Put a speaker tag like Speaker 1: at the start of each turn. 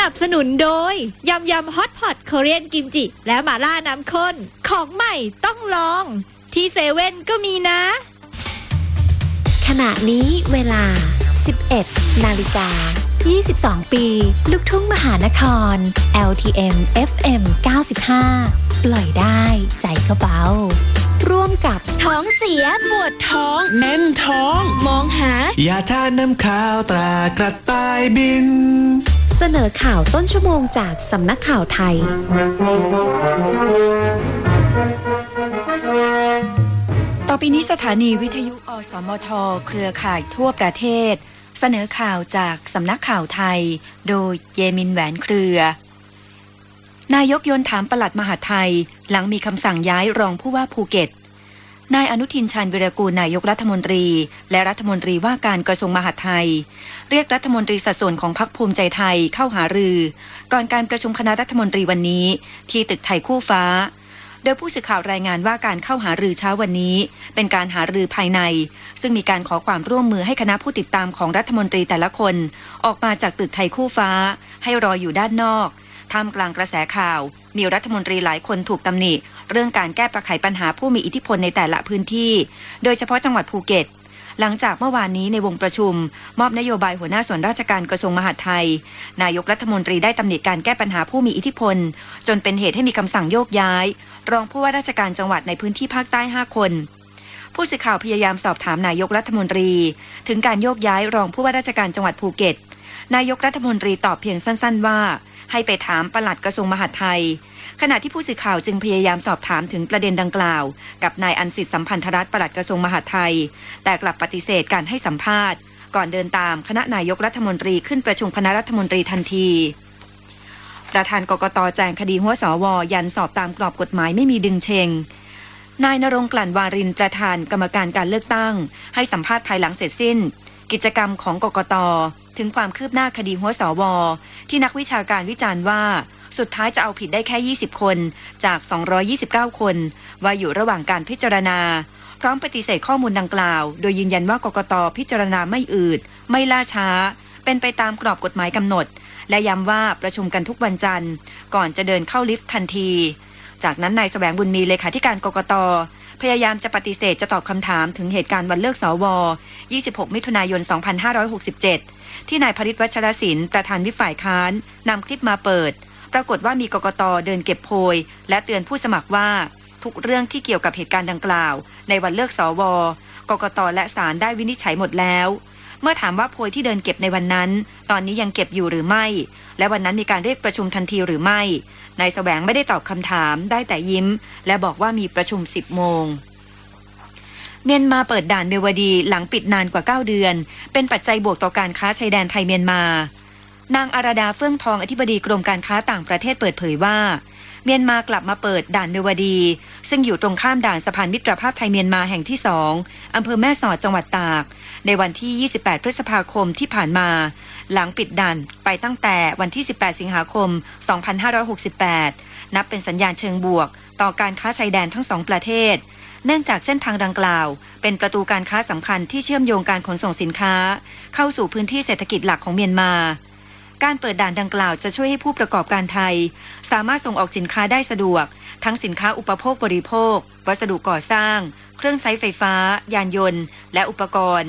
Speaker 1: นับสนุนโดยยำยำฮอตพอตคอเรียนกิมจิและหม่าล่าน้ำข้นของใหม่ต้องลองที่เซเว่นก็มีนะ
Speaker 2: ขณะนี้เวลา 11 นาฬิกา 22 ปีลูกทุ่งมหานคร LTM FM 95 ปล่อยได้ใจก็เบาร่วมกับ
Speaker 3: ท้องเสียปวดท้อง
Speaker 4: แน่นท้อง
Speaker 3: มองหาย
Speaker 4: าทาน้ำข้าวตรากระต่ายบิน
Speaker 2: เสนอข่าวต้นชั่วโมงจากสำนักข่าวไทย
Speaker 5: ต่อไปนี้สถานีวิทยุอสมทเครือข่ายทั่วประเทศเสนอข่าวจากสำนักข่าวไทยโดยเยมินแหวนเครือนายกยนถามปลัดมหาดไทยหลังมีคำสั่งย้ายรองผู้ว่าภูเก็ตนายอนุทินชาญวิรากูลนายกรัฐมนตรีและรัฐมนตรีว่าการกระทรวงมหาดไทยเรียกรัฐมนตรีสัดส่วนของพรรคภูมิใจไทยเข้าหารือก่อนการประชุมคณะรัฐมนตรีวันนี้ที่ตึกไทยคู่ฟ้าโดยผู้สื่อข่าวรายงานว่าการเข้าหารือเช้าวันนี้เป็นการหารือภายในซึ่งมีการขอความร่วมมือให้คณะผู้ติดตามของรัฐมนตรีแต่ละคนออกมาจากตึกไทยคู่ฟ้าให้รออยู่ด้านนอกท่ามกลางกระแสข่าวมีรัฐมนตรีหลายคนถูกตำหนิเรื่องการแก้ไขปัญหาผู้มีอิทธิพลในแต่ละพื้นที่โดยเฉพาะจังหวัดภูเก็ตหลังจากเมื่อวานนี้ในวงประชุมมอบนโยบายหัวหน้าส่วนราชการกระทรวงมหาดไทยนายกรัฐมนตรีได้ตำหนิการแก้ปัญหาผู้มีอิทธิพลจนเป็นเหตุให้มีคำสั่งโยกย้ายรองผู้ว่าราชการจังหวัดในพื้นที่ภาคใต้5คนผู้สื่อข่าวพยายามสอบถามนายกรัฐมนตรีถึงการโยกย้ายรองผู้ว่าราชการจังหวัดภูเก็ตนายกรัฐมนตรีตอบเพียงสั้นๆว่าให้ไปถามปลัดกระทรวงมหาดไทยขณะที่ผู้สื่อข่าวจึงพยายามสอบถามถึงประเด็นดังกล่าวกับนายอันสิทธิ์สัมพันธรัตน์ปลัดกระทรวงมหาดไทยแต่กลับปฏิเสธการให้สัมภาษณ์ก่อนเดินตามคณะนายกรัฐมนตรีขึ้นประชุมคณะรัฐมนตรีทันทีประธานกกต.แจงคดีหัวสว.ยันสอบตามกรอบกฎหมายไม่มีดึงเชงนายณรงค์ กลั่นวารินประธานกรรมการการเลือกตั้งให้สัมภาษณ์ภายหลังเสร็จสิ้นกิจกรรมของกกต.ถึงความคืบหน้าคดีหัวสว.ที่นักวิชาการวิจารณ์ว่าสุดท้ายจะเอาผิดได้แค่20คนจาก229คนว่าอยู่ระหว่างการพิจารณาพร้อมปฏิเสธข้อมูลดังกล่าวโดยยืนยันว่ากกต.พิจารณาไม่อืดไม่ล่าช้าเป็นไปตามกรอบกฎหมายกำหนดและย้ำว่าประชุมกันทุกวันจันทร์ก่อนจะเดินเข้าลิฟต์ทันทีจากนั้นนายแสวงบุญมีเลขาธิการกกต.พยายามจะปฏิเสธจะตอบคำถามถึงเหตุการณ์วันเลือกสว26มิถุนายน2567ที่นายพฤทธิ์วัชรศิลป์ประธานวิปฝ่ายค้านนำคลิปมาเปิดปรากฏว่ามีกกต.เดินเก็บโพยและเตือนผู้สมัครว่าทุกเรื่องที่เกี่ยวกับเหตุการณ์ดังกล่าวในวันเลือกสวกกต.และศาลได้วินิจฉัยหมดแล้วเมื่อถามว่าโพยที่เดินเก็บในวันนั้นตอนนี้ยังเก็บอยู่หรือไม่และวันนั้นมีการเรียกประชุมทันทีหรือไม่นายแสวงไม่ได้ตอบคำถามได้แต่ยิ้มและบอกว่ามีประชุม10 โมงเมียนมาเปิดด่านเมียวดีหลังปิดนานกว่า9 เดือนเป็นปัจจัยบวกต่อการค้าชายแดนไทยเมียนมานางอาราดาเฟื่องทองอธิบดีกรมการค้าต่างประเทศเปิดเผยว่าเมียนมากลับมาเปิดด่านเมียวดีซึ่งอยู่ตรงข้ามด่านสะพานมิตรภาพไทยเมียนมาแห่งที่2อำเภอแม่สอดจังหวัดตากในวันที่28พฤษภาคมที่ผ่านมาหลังปิดด่านไปตั้งแต่วันที่18สิงหาคม2568นับเป็นสัญญาณเชิงบวกต่อการค้าชายแดนทั้ง2ประเทศเนื่องจากเส้นทางดังกล่าวเป็นประตูการค้าสำคัญที่เชื่อมโยงการขนส่งสินค้าเข้าสู่พื้นที่เศรษฐกิจหลักของเมียนมาการเปิดด่านดังกล่าวจะช่วยให้ผู้ประกอบการไทยสามารถส่งออกสินค้าได้สะดวกทั้งสินค้าอุปโภคบริโภควัสดุก่อสร้างเครื่องใช้ไฟฟ้ายานยนต์และอุปกรณ์